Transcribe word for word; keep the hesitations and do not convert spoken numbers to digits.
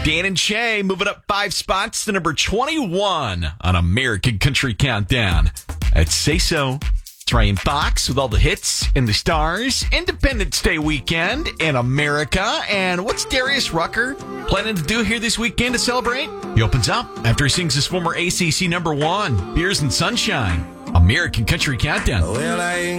Dan and Shay moving up five spots to number twenty-one on American Country Countdown. That's Say So. It's Ryan Fox with all the hits and the stars. Independence Day weekend in America. And what's Darius Rucker planning to do here this weekend to celebrate? He opens up after he sings his former A C C number one, Beers and Sunshine. American Country Countdown. Well, I